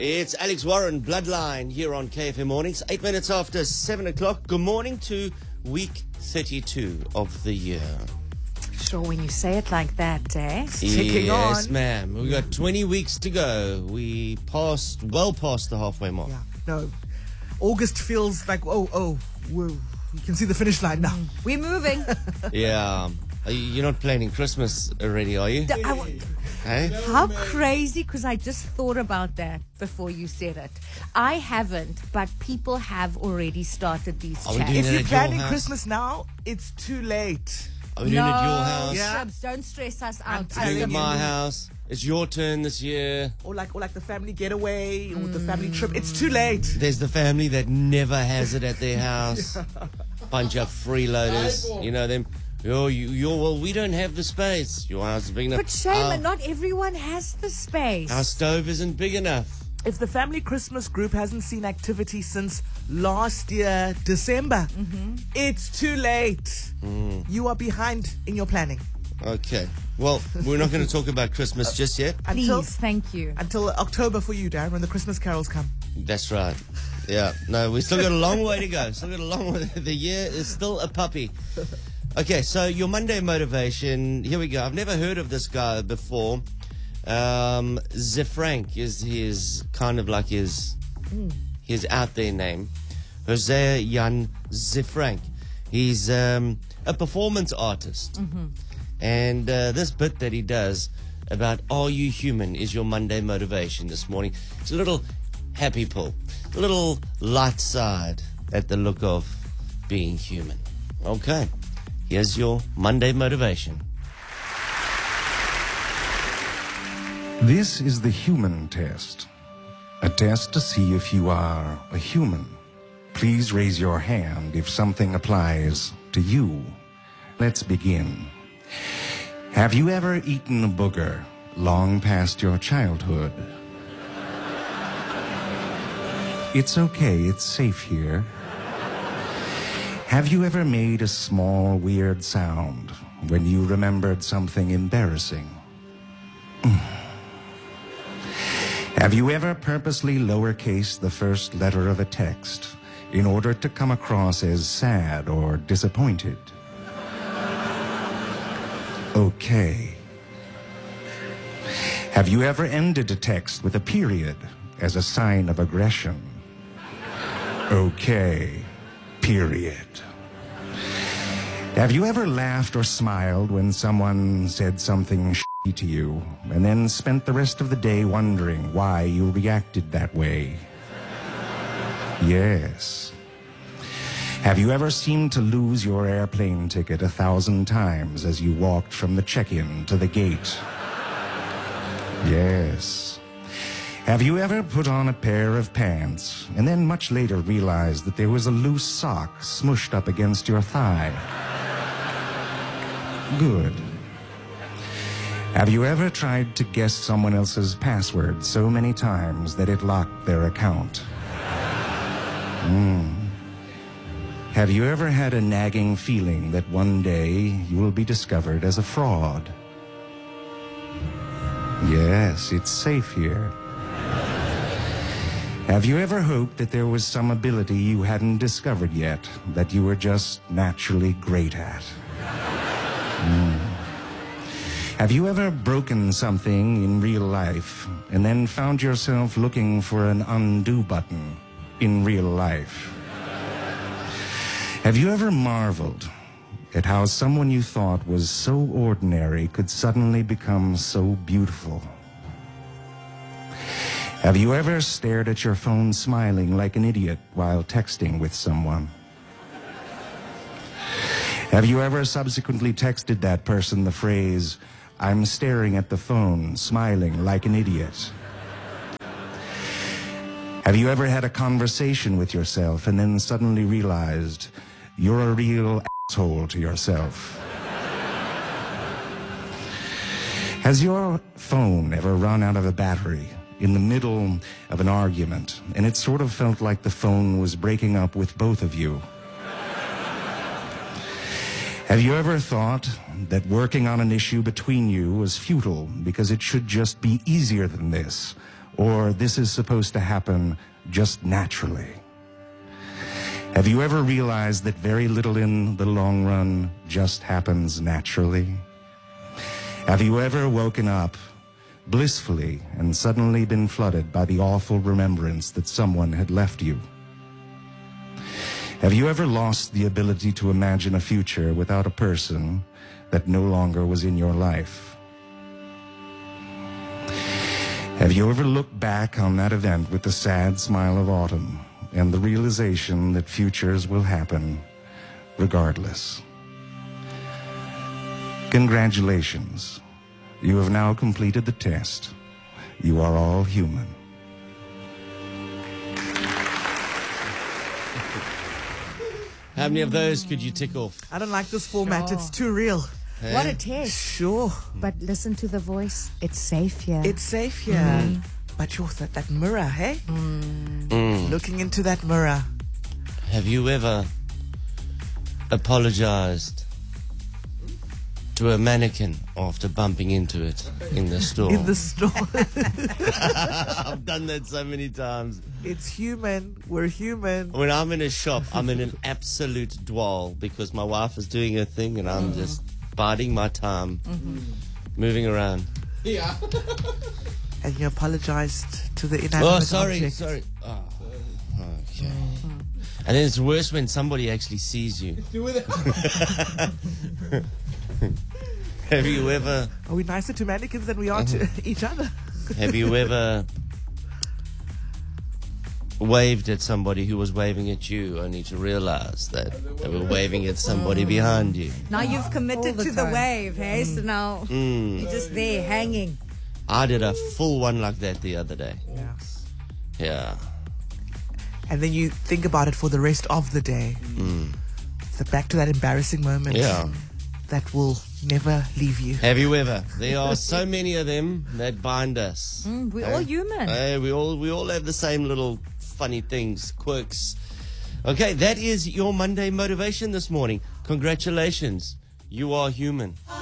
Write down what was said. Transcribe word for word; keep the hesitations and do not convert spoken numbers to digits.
It's Alex Warren, Bloodline, here on K F M Mornings. Eight minutes after seven o'clock. Good morning to week thirty-two of the year. Sure, when you say it like that, eh? Yes, ma'am. We've got twenty weeks to go. We passed, well past the halfway mark. Yeah, no. August feels like, oh, oh, whoa. You can see the finish line now. We're moving. Yeah. Are you, you're not planning Christmas already, are you? I w- Hey? How crazy, because I just thought about that before you said it. I haven't, but people have already started these Are we chats. doing If that you're at your planning house? Christmas now, it's too late. Are we doing it at your house? Yeah. Shrubs, don't stress us out. I'm Doing it at telling my you. house. It's your turn this year. Or like, or like the family getaway, or the family trip. It's too late. There's the family that never has it at their house. Bunch of freeloaders. You know them. Oh, you, you, well, we don't have the space. Your house is big enough. But shame, Our- and not everyone has the space. Our stove isn't big enough. If the family Christmas group hasn't seen activity since last year, December, it's too late. You are behind in your planning. Okay. Well, we're not going to talk about Christmas just yet. Please, Until, thank you. until October for you, Darren, when the Christmas carols come. That's right. Yeah. No, we still got a long way to go. Still got a long way. The year is still a puppy. Okay, so your Monday motivation. Here we go. I've never heard of this guy before. Um, Zefrank is his kind of like his his out there name. Hosea Jan Zefrank. He's um, a performance artist, and uh, this bit that he does about "Are you human?" is your Monday motivation this morning. It's a little happy pull, a little light side at the look of being human. Okay. Here's your Monday motivation. This is the human test. A test to see if you are a human. Please raise your hand if something applies to you. Let's begin. Have you ever eaten a booger long past your childhood? It's okay, it's safe here. Have you ever made a small, weird sound when you remembered something embarrassing? Have you ever purposely lowercased the first letter of a text in order to come across as sad or disappointed? Okay. Have you ever ended a text with a period as a sign of aggression? Okay. Period. Have you ever laughed or smiled when someone said something shitty to you and then spent the rest of the day wondering why you reacted that way? Yes. Have you ever seemed to lose your airplane ticket a thousand times as you walked from the check-in to the gate? Yes. Have you ever put on a pair of pants and then much later realized that there was a loose sock smushed up against your thigh? Good. Have you ever tried to guess someone else's password so many times that it locked their account? Mm. Have you ever had a nagging feeling that one day you will be discovered as a fraud? Yes, it's safe here. Have you ever hoped that there was some ability you hadn't discovered yet that you were just naturally great at? Mm. Have you ever broken something in real life and then found yourself looking for an undo button in real life? Have you ever marveled at how someone you thought was so ordinary could suddenly become so beautiful? Have you ever stared at your phone smiling like an idiot while texting with someone? Have you ever subsequently texted that person the phrase, "I'm staring at the phone, smiling like an idiot"? Have you ever had a conversation with yourself and then suddenly realized you're a real asshole to yourself? Has your phone ever run out of a battery in the middle of an argument, and it sort of felt like the phone was breaking up with both of you? Have you ever thought that working on an issue between you was futile because it should just be easier than this, or this is supposed to happen just naturally? Have you ever realized that very little in the long run just happens naturally? Have you ever woken up blissfully and suddenly been flooded by the awful remembrance that someone had left you? Have you ever lost the ability to imagine a future without a person that no longer was in your life? Have you ever looked back on that event with the sad smile of autumn and the realization that futures will happen regardless? Congratulations. You have now completed the test. You are all human. How many of those could you tick off? I don't like this format. Sure. It's too real. What a test. Sure. But listen to the voice. It's safe here. It's safe here. But you're that, that mirror, hey? Mm. Looking into that mirror. Have you ever apologized to a mannequin after bumping into it in the store? In the store. I've done that so many times. It's human. We're human. When I'm in a shop, I'm in an absolute dwell because my wife is doing her thing and I'm just biding my time, moving around. Yeah. And you apologized to the inanimate Oh, sorry, object. sorry. Oh, okay. And then it's worse when somebody actually sees you. Do with it. Have you ever, Are we nicer to mannequins than we are to each other? have you ever waved at somebody who was waving at you only to realize that they were waving at somebody behind you? now you've committed the to the time. wave, hey? So now you're just there hanging. I did a full one like that the other day. Yeah. Yeah. And then you think about it for the rest of the day. So back to that embarrassing moment. Yeah. That will never leave you. Have you ever? There are so many of them that bind us. Mm, we're Hey? all human. Hey, we all we all have the same little funny things, quirks. Okay, that is your Monday motivation this morning. Congratulations. You are human.